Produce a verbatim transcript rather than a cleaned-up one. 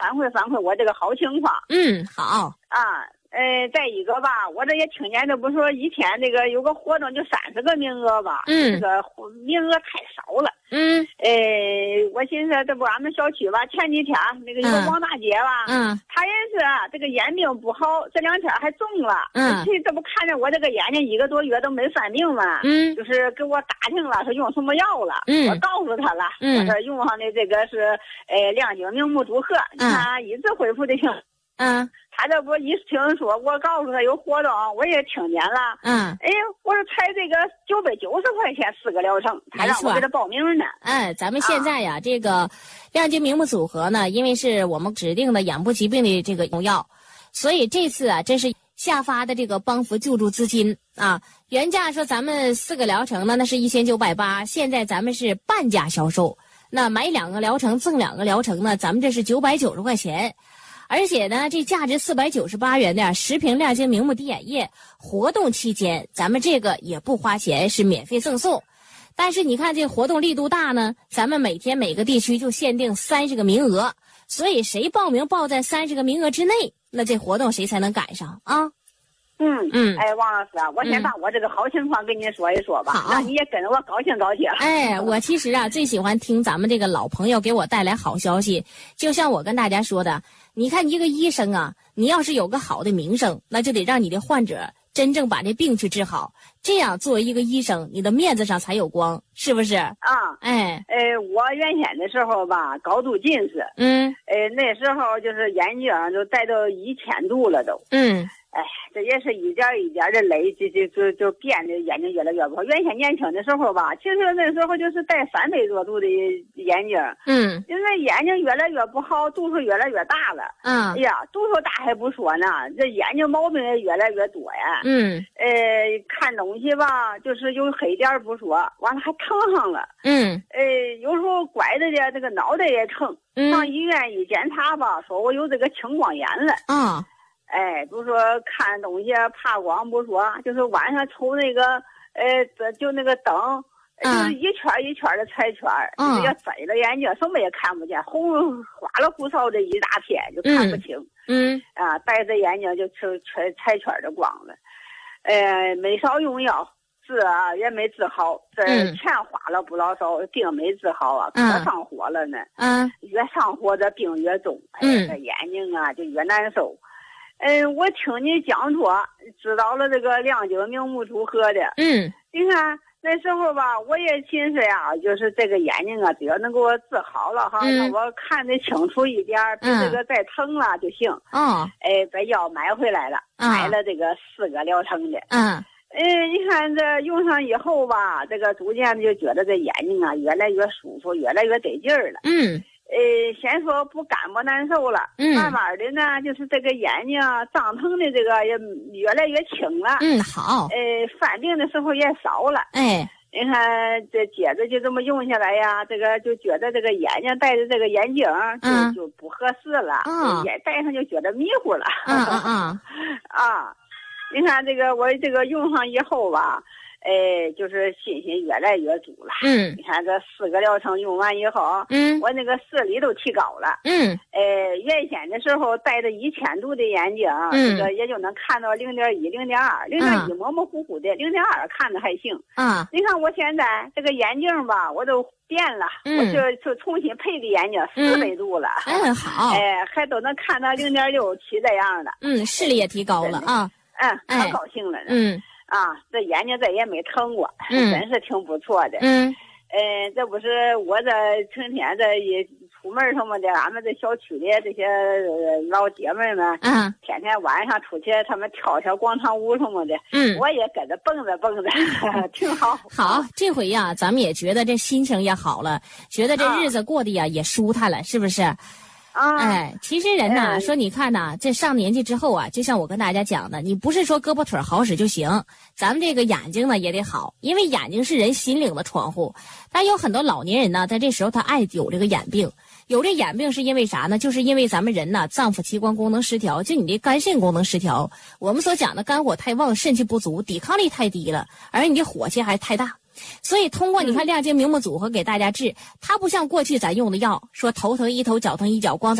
反馈反馈我这个好情况。 嗯，好啊。呃，再一个吧，我这也听见这不说以前这个有个活动就三十个名额吧， 嗯， 这个名额太少了， 嗯， 呃，我寻思这不俺们小区吧，前几天那个有个王大姐吧， 嗯， 她也是这个眼病不好，这两天还中了， 嗯， 这这不看着我这个眼睛一个多月都没犯病嘛， 嗯， 就是给我打听了，说用什么药了， 嗯， 我告诉她了， 嗯， 我说用上的这个是呃亮晶明目组合，你看一直恢复的挺。 嗯， 他这不一听说，我告诉他有活动，我也听见了。 嗯， 哎，我说才这个九百九十块钱四个疗程，他让我给他报名呢。 哎，咱们现在呀，啊、这个亮晶明目组合呢，因为是我们指定的眼部疾病的这个用药，所以这次啊，这是下发的这个帮扶救助资金啊。原价说咱们四个疗程呢，那是一千九百八，现在咱们是半价销售。那买两个疗程赠两个疗程呢，咱们这是九百九十块钱。而且呢，这价值四百九十八元的十瓶亮晶明目滴眼液活动期间，咱们这个也不花钱，是免费赠送。但是你看这活动力度大呢，咱们每天每个地区就限定三十个名额，所以谁报名报在三十个名额之内，那这活动谁才能赶上啊？ 嗯嗯， 哎，王老师啊，我先把我这个好情况跟你说一说吧， 好， 让你也跟着我高兴高兴。 哎，我其实啊最喜欢听咱们这个老朋友给我带来好消息，就像我跟大家说的，你看一个医生啊，你要是有个好的名声，那就得让你的患者真正把这病去治好，这样作为一个医生，你的面子上才有光，是不是？ 啊， 哎， 呃，我原先的时候吧，高度近视， 嗯， 呃，那时候就是眼睛就戴到一千度了都， 嗯。 哎，这也是一点一点的累，就就就就变得眼睛越来越不好。原先年轻的时候吧，其实那时候就是戴三倍多度的眼镜， 嗯， 因为眼睛越来越不好，度数越来越大了。 嗯， 哎呀，度数大还不说呢，这眼睛毛病也越来越多呀。 嗯， 呃，看东西吧，就是有黑点不说，完了还疼上了。 嗯， 呃，有时候拐着的这个脑袋也疼， 嗯、 上医院一检查吧，说我有这个青光眼了。 啊。 哎，就说看东西怕光不说，就是晚上瞅那个，呃，就那个灯，就是一圈一圈的彩圈，嗯、就是要摘着眼睛，什么也看不见，红花里胡哨的一大片，就看不清。 嗯， 嗯啊，戴着眼睛就就全彩圈的光了。呃，没少用药，治啊也没治好，这钱花了不老少，病没治好啊，可上火了呢。 嗯， 越上火这病越重，哎，这眼睛啊就越难受。嗯，我听你讲说，知道了这个亮晶明目组合的。嗯，你看那时候吧，我也寻思呀，就是这个眼睛啊，只要能给我治好了哈，嗯、让我看得清楚一点，比这个再疼了就行。嗯，哎，把药买回来了，嗯、买了这个四个疗程的。嗯，哎，你看这用上以后吧，这个逐渐就觉得这眼睛啊越来越舒服，越来越得劲儿了。嗯。呃，先说不干不难受了，嗯，慢慢的呢，就是这个眼睛胀疼的这个也越来越轻了， 嗯，好， 呃，犯病的时候也少了， 哎， 你看这接着就这么用下来呀，这个就觉得这个眼睛戴着这个眼镜就、嗯、就不合适了，嗯，眼戴上就觉得迷糊了， 嗯嗯嗯， 啊，你看这个我这个用上以后吧。哎，就是信心越来越足了。嗯，你看这四个疗程用完以后，嗯，我那个视力都提高了。嗯，哎，原先的时候戴着一千度的眼镜，嗯，这个也就能看到零点一、零点二、零点一模模糊糊的，零点二看着还行。啊，你看我现在这个眼镜吧，我都变了，嗯、我就就重新配的眼镜四倍度了。 嗯，好。 哎，还都能看到零点六七这样的。 嗯，视力也提高了啊。 嗯，可高兴了呢。嗯。啊，这眼睛这也没疼过，嗯、真是挺不错的。嗯，呃，这不是我这成天这一出门什么的，俺们这小区里这些老姐妹们，嗯，天天晚上出去，他们跳跳广场舞什么的，嗯，我也跟着蹦着蹦着，挺好。 好，这回呀，咱们也觉得这心情也好了，觉得这日子过得呀、啊、也舒坦了，是不是？啊，哎，其实人呐，说你看呐，这上年纪之后啊，就像我跟大家讲的，你不是说胳膊腿好使就行，咱们这个眼睛呢也得好，因为眼睛是人心灵的窗户。但有很多老年人呢，在这时候他爱有这个眼病，有这眼病是因为啥呢？就是因为咱们人呐，脏腑器官功能失调，就你的肝肾功能失调。我们所讲的肝火太旺，肾气不足，抵抗力太低了，而你的火气还太大。所以通过你看亮晶明目组合给大家治，它不像过去咱用的药，说头疼一头，脚疼一脚，光